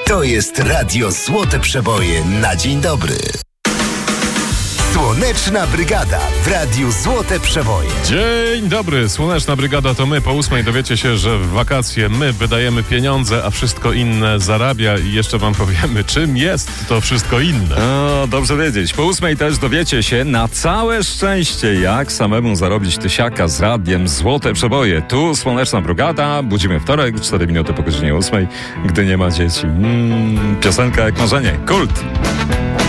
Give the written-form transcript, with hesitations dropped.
To jest Radio Złote Przeboje na dzień dobry. Słoneczna Brygada w Radiu Złote Przeboje. Dzień dobry, Słoneczna Brygada to my. Po 8 dowiecie się, że w wakacje my wydajemy pieniądze, a wszystko inne zarabia i jeszcze wam powiemy, czym jest to wszystko inne. No, dobrze wiedzieć. Po 8 też dowiecie się na całe szczęście, jak samemu zarobić tysiaka z radiem Złote Przeboje. Tu Słoneczna Brygada, budzimy wtorek, 4 minuty po godzinie 8, gdy nie ma dzieci. Piosenka jak marzenie, kult.